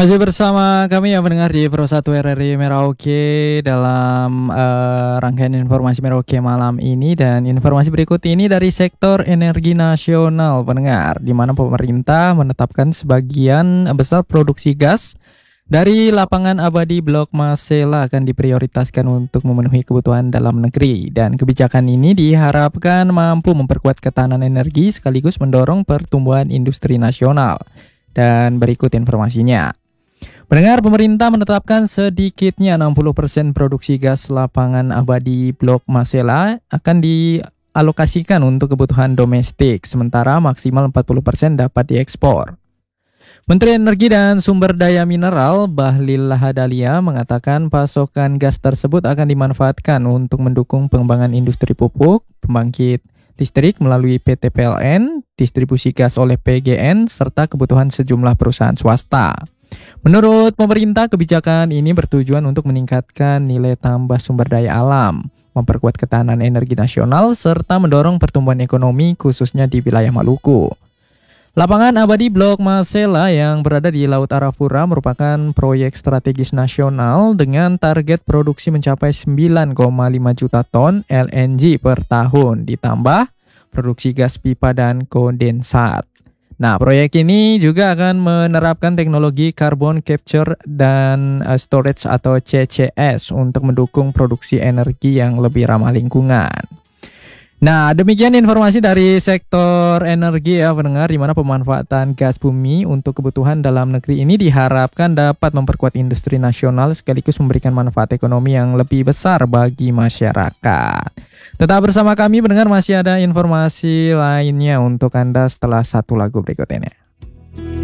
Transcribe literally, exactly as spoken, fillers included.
Masih bersama kami yang mendengar di Pro satu R R I Merauke dalam uh, rangkaian informasi Merauke malam ini, dan informasi berikut ini dari sektor energi nasional pendengar, di mana pemerintah menetapkan sebagian besar produksi gas dari lapangan abadi Blok Masela akan diprioritaskan untuk memenuhi kebutuhan dalam negeri, dan kebijakan ini diharapkan mampu memperkuat ketahanan energi sekaligus mendorong pertumbuhan industri nasional. Dan berikut informasinya. Pendengar, pemerintah menetapkan sedikitnya enam puluh persen produksi gas lapangan abadi Blok Masela akan dialokasikan untuk kebutuhan domestik, sementara maksimal empat puluh persen dapat diekspor. Menteri Energi dan Sumber Daya Mineral Bahlil Lahadalia mengatakan pasokan gas tersebut akan dimanfaatkan untuk mendukung pengembangan industri pupuk, pembangkit listrik melalui P T P L N, distribusi gas oleh P G N, serta kebutuhan sejumlah perusahaan swasta. Menurut pemerintah, kebijakan ini bertujuan untuk meningkatkan nilai tambah sumber daya alam, memperkuat ketahanan energi nasional, serta mendorong pertumbuhan ekonomi khususnya di wilayah Maluku. Lapangan abadi Blok Masela yang berada di Laut Arafura merupakan proyek strategis nasional dengan target produksi mencapai sembilan koma lima juta ton L N G per tahun, ditambah produksi gas pipa dan kondensat. Nah, proyek ini juga akan menerapkan teknologi carbon capture dan uh, storage atau C C S untuk mendukung produksi energi yang lebih ramah lingkungan. Nah, demikian informasi dari sektor energi ya pendengar, di mana pemanfaatan gas bumi untuk kebutuhan dalam negeri ini diharapkan dapat memperkuat industri nasional sekaligus memberikan manfaat ekonomi yang lebih besar bagi masyarakat. Tetap bersama kami pendengar, masih ada informasi lainnya untuk Anda setelah satu lagu berikut ini.